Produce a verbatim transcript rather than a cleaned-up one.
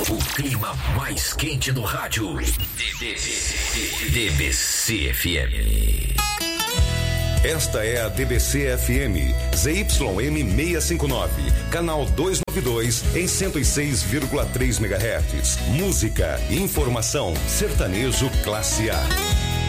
O clima mais quente do rádio. D B C F M. Esta é a D B C F M, Z Y M seiscentos e cinquenta e nove, canal duzentos e noventa e dois, em cento e seis vírgula três megahertz. Música, informação, sertanejo classe A.